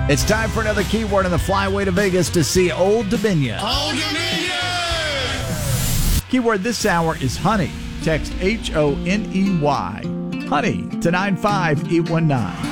It's time for another keyword on the flyway to Vegas to see Old Dominion. Old Dominion! Keyword this hour is honey. Text HONEY. Honey to 95819.